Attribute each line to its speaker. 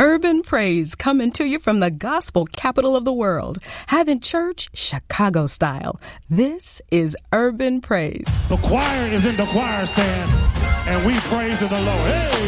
Speaker 1: Urban Praise coming to you from the gospel capital of the world. Having church Chicago style. This is Urban Praise.
Speaker 2: The choir is in the choir stand, and we praise the Lord. Hey!